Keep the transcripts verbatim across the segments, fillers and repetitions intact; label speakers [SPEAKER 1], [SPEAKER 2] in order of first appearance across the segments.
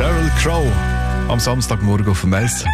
[SPEAKER 1] Sheryl Crow am Samstagmorgen auf dem Eis.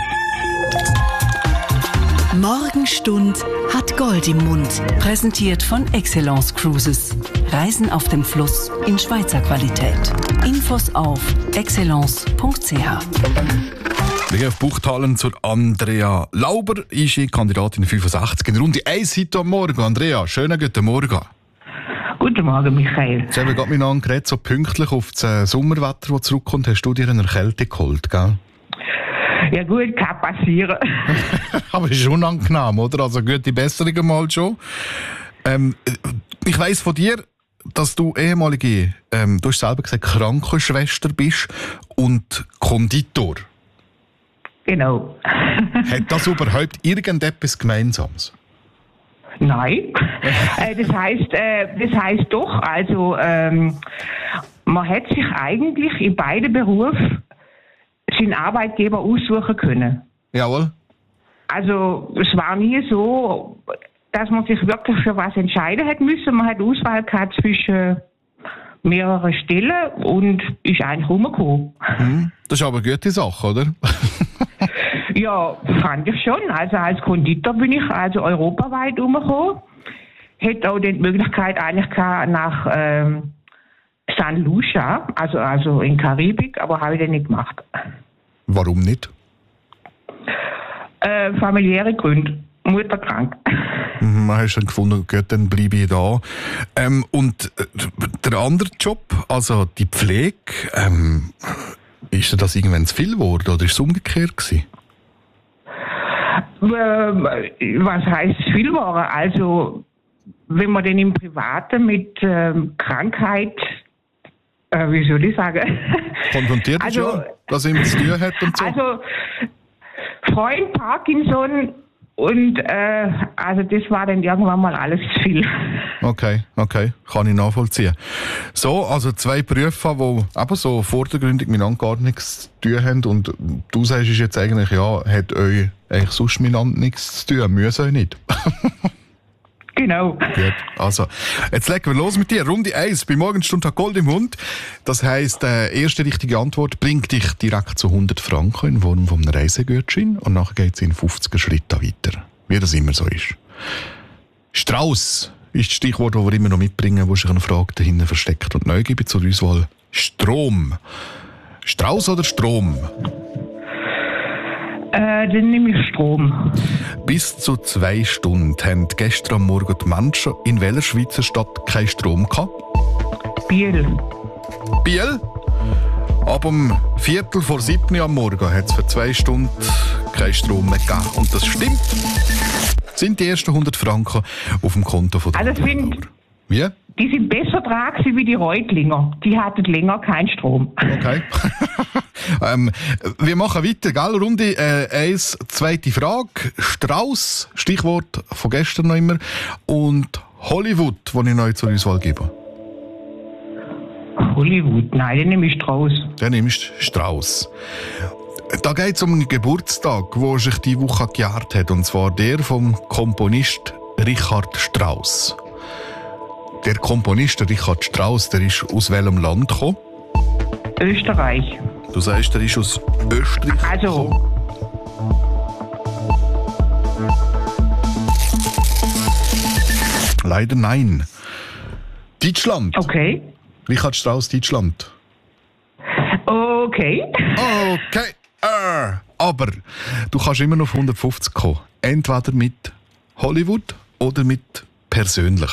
[SPEAKER 2] Morgenstund hat Gold im Mund. Präsentiert von Excellence Cruises. Reisen auf dem Fluss in Schweizer Qualität. Infos auf excellence punkt c h.
[SPEAKER 1] Wir gehen auf Buchtalen zur Andrea Lauber, I G-Kandidatin fünfundsechzig in Runde eins heute am Morgen. Andrea, schönen guten Morgen.
[SPEAKER 3] Guten Morgen, Michael.
[SPEAKER 1] Jetzt haben wir gerade miteinander geredet, so pünktlich auf das Sommerwetter, das zurückkommt. Hast du dir eine Erkältung geholt, gell?
[SPEAKER 3] Ja gut, kann passieren.
[SPEAKER 1] Aber es ist unangenehm, oder? Also gute Besserung mal schon. Ähm, ich weiss von dir, dass du ehemalige, ähm, du hast selber gesagt, Krankenschwester bist und Konditor.
[SPEAKER 3] Genau.
[SPEAKER 1] Hat das überhaupt irgendetwas Gemeinsames?
[SPEAKER 3] Nein. äh, das heisst, äh, das heisst doch, also ähm, man hätte sich eigentlich in beiden Berufen seinen Arbeitgeber aussuchen können.
[SPEAKER 1] Jawohl.
[SPEAKER 3] Also es war nie so, dass man sich wirklich für was entscheiden hätte müssen. Man hat Auswahl gehabt zwischen mehreren Stellen und ist eigentlich rumgekommen.
[SPEAKER 1] Hm, das ist aber eine gute Sache, oder?
[SPEAKER 3] Ja, fand ich schon. Also als Konditor bin ich also europaweit rumgekommen. Hätte auch die Möglichkeit eigentlich gehabt nach ähm, San Lucia, also, also in Karibik, aber habe ich den nicht gemacht.
[SPEAKER 1] Warum nicht?
[SPEAKER 3] Äh, familiäre Gründe. Mutter krank.
[SPEAKER 1] Mhm, man hat schon gefunden, gut, dann bleibe ich da. Ähm, und äh, der andere Job, also die Pflege, ähm, ist dir das irgendwann zu viel geworden oder ist es umgekehrt gewesen?
[SPEAKER 3] Was heißt viel war? Also, wenn man denn im Privaten mit ähm, Krankheit, äh, wie soll ich sagen?
[SPEAKER 1] Konfrontiert ist
[SPEAKER 3] also,
[SPEAKER 1] ja, was ihm zu tun hat und so.
[SPEAKER 3] Also, Freund Parkinson und äh, also das war dann irgendwann mal alles zu viel.
[SPEAKER 1] Okay, okay, kann ich nachvollziehen. So, also zwei Berufe, die eben so vordergründig miteinander gar nichts zu tun haben und du sagst ist jetzt eigentlich, ja, hat euch eigentlich sonst miteinander nichts zu tun, müssen euch nicht.
[SPEAKER 3] Genau.
[SPEAKER 1] Gut, also, jetzt legen wir los mit dir. Runde eins, bei Morgenstund hat Gold im Mund. Das heisst, äh, erste richtige Antwort bringt dich direkt zu hundert Franken in Form von einem Reisegutschein und nachher geht es in fünfzig Schritten weiter. Wie das immer so ist. Strauss ist das Stichwort, das wir immer noch mitbringen, wo sich eine Frage dahinter versteckt. Und neu gebe ich zur Auswahl Strom. Strauss oder Strom?
[SPEAKER 3] Äh, dann nehme ich Strom.
[SPEAKER 1] Bis zu zwei Stunden haben gestern am Morgen die Menschen in welcher Schweizer Stadt keinen Strom gehabt?
[SPEAKER 3] Biel.
[SPEAKER 1] Biel? Ab um Viertel vor sieben am Morgen hat es für zwei Stunden keinen Strom mehr gegeben. Und das stimmt. Das sind die ersten hundert Franken auf dem Konto von der
[SPEAKER 3] Also sind,
[SPEAKER 1] Wie?
[SPEAKER 3] Die sind besser dran wie die Reutlinger. Die hatten länger keinen Strom.
[SPEAKER 1] Okay. ähm, wir machen weiter, gell? Runde äh, eins, zweite Frage. Strauss, Stichwort von gestern noch immer. Und Hollywood, das ich neu zur Auswahl gebe.
[SPEAKER 3] Hollywood? Nein, den nehme ich Strauss.
[SPEAKER 1] Den nimmst Strauss. Da geht es um einen Geburtstag, der sich diese Woche gejährt hat. Und zwar der vom Komponist Richard Strauss. Der Komponist Richard Strauss, der ist aus welchem Land gekommen?
[SPEAKER 3] Österreich.
[SPEAKER 1] Du sagst, der ist aus Österreich
[SPEAKER 3] Also.
[SPEAKER 1] gekommen? Leider nein. Deutschland.
[SPEAKER 3] Okay.
[SPEAKER 1] Richard Strauss, Deutschland.
[SPEAKER 3] Okay.
[SPEAKER 1] Okay. Äh, aber du kannst immer noch auf hundertfünfzig kommen. Entweder mit Hollywood oder mit persönlich.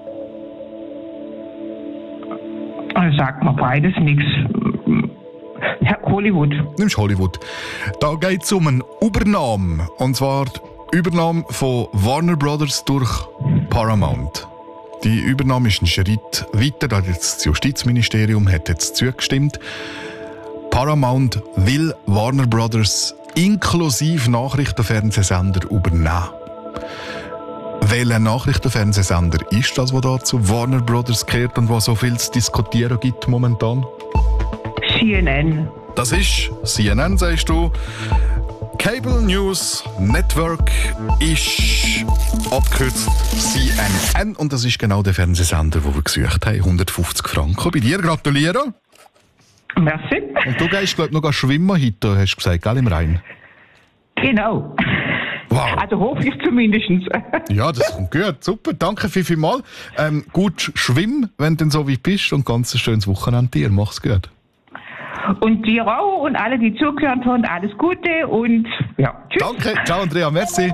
[SPEAKER 3] Sagt mir beides nichts. Hollywood.
[SPEAKER 1] Nimmst Hollywood. Da geht es um eine Übernahme. Und zwar die Übernahme von Warner Brothers durch Paramount. Die Übernahme ist ein Schritt weiter. Da hat jetzt das Justizministerium hat jetzt zugestimmt. Paramount will Warner Brothers inklusive Nachrichtenfernsehsender übernehmen. Welcher Nachrichtenfernsehsender ist das, was da zu Warner Brothers gehört und was so viel zu diskutieren gibt momentan?
[SPEAKER 3] C N N.
[SPEAKER 1] Das ist C N N, sagst du. Cable News Network ist abgekürzt C N N und das ist genau der Fernsehsender, den wir gesucht haben. hundertfünfzig Franken. Bei dir gratulieren.
[SPEAKER 3] Merci.
[SPEAKER 1] Und du gehst, glaube ich, noch schwimmen heute, hast du gesagt, gell, im Rhein?
[SPEAKER 3] Genau.
[SPEAKER 1] Wow.
[SPEAKER 3] Also hoffe ich zumindest.
[SPEAKER 1] Ja, das kommt gut. Super, danke viel, viel mal. Ähm, gut schwimm, wenn du so weit bist und ganz ein schönes Wochenende dir. Mach's gut.
[SPEAKER 3] Und dir auch und alle, die zugehört haben, alles Gute und ja, tschüss.
[SPEAKER 1] Danke, ciao Andrea, merci.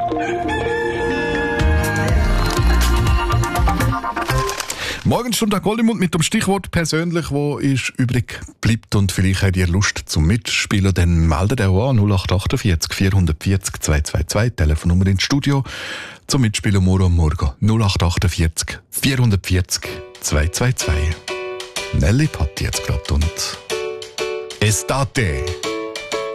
[SPEAKER 1] Morgenstunde Goldimund mit dem Stichwort persönlich, wo ist übrig bleibt und vielleicht habt ihr Lust zum Mitspielen, dann meldet auch an null acht achtundvierzig vierhundertvierzig zweihundertzweiundzwanzig, Telefonnummer ins Studio zum Mitspielen morgen am Morgen null acht achtundvierzig vierhundertvierzig zweihundertzweiundzwanzig. Nelly Patti jetzt gerade und Estate.